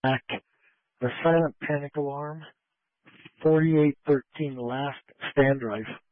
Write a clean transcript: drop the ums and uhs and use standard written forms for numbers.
Back, the silent panic alarm, 4813 last stand drive.